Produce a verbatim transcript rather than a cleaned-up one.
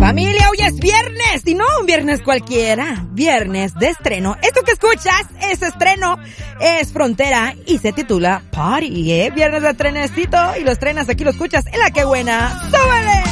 Familia, hoy es viernes, y no un viernes cualquiera, viernes de estreno. Esto que escuchas es estreno, es Frontera y se titula Party, ¿eh? Viernes de trenecito y lo estrenas, aquí lo escuchas en La Que Buena. ¡Súbele!